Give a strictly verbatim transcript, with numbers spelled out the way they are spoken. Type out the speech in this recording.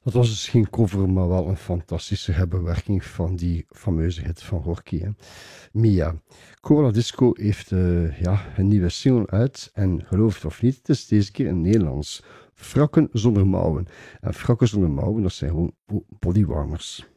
Dat was dus geen cover, maar wel een fantastische herbewerking van die fameuze hit van Gorky, hè. Mia. Cola Disco heeft uh, ja, een nieuwe single uit en geloof het of niet, het is deze keer in Nederlands. Frakken zonder mouwen. En frakken zonder mouwen, dat zijn gewoon bodywarmers.